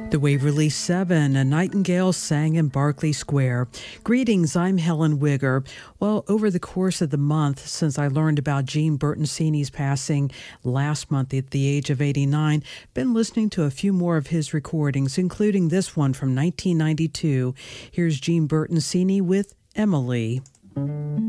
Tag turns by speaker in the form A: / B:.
A: The Waverly Seven, a nightingale sang in Berkeley Square. Greetings, I'm Helen Wigger. Well, over the course of the month, since I learned about Gene Bertoncini's passing last month at the age of 89, been listening to a few more of his recordings, including this one from 1992. Here's Gene Bertoncini with Emily.